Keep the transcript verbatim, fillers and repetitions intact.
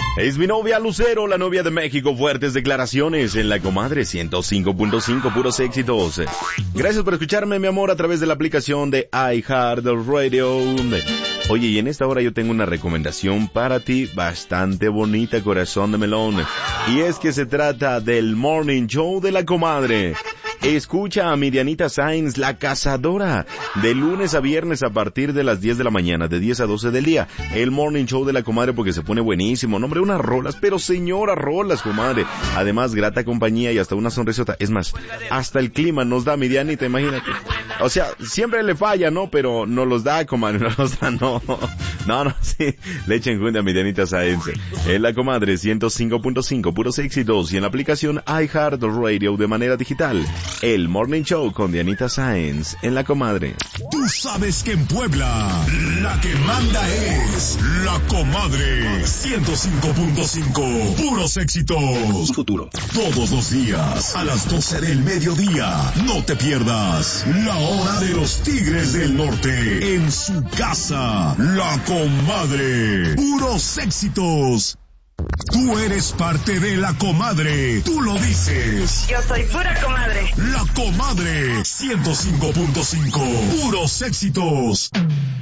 Es mi novia Lucero, la novia de México. Fuertes declaraciones en La Comadre ciento cinco punto cinco, puros éxitos. Gracias por escucharme, mi amor, a través de la aplicación de iHeartRadio. Oye, y en esta hora yo tengo una recomendación para ti bastante bonita, corazón de melón. Y es que se trata del Morning Show de La Comadre. Escucha a mi Dianita Sáenz, la cazadora, de lunes a viernes a partir de las diez de la mañana, de diez a doce del día. El Morning Show de La Comadre, porque se pone buenísimo. No, hombre, unas rolas, pero señora rolas, comadre. Además, grata compañía y hasta una sonrisota. Es más, hasta el clima nos da mi Dianita, imagínate. O sea, siempre le falla, ¿no? Pero no los da, comadre, no los da, no. No, no, sí. Le echen cuenta a mi Dianita Sáenz. En La Comadre ciento cinco punto cinco, puros éxitos. Y en la aplicación iHeartRadio de manera digital. El Morning Show con Dianita Sáenz en La Comadre. Tú sabes que en Puebla la que manda es La Comadre ciento cinco punto cinco. Puros éxitos. Futuro. Todos los días a las doce del mediodía. No te pierdas la hora de los Tigres del Norte en su casa. La Comadre. Puros éxitos. Tú eres parte de La Comadre, tú lo dices. Yo soy pura comadre. La Comadre ciento cinco punto cinco, puros éxitos.